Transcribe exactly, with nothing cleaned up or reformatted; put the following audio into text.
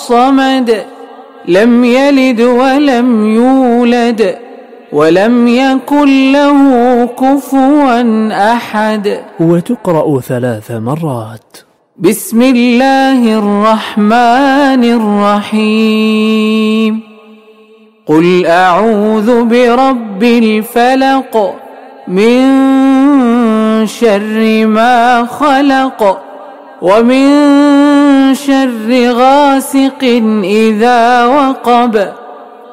الصمد لم يلد ولم يولد ولم يكن له كفوا أحد. وتقرأ ثلاث مرات. بسم الله الرحمن الرحيم. قل أعوذ برب الفلق من شر ما خلق ومن شر غاسق إذا وقب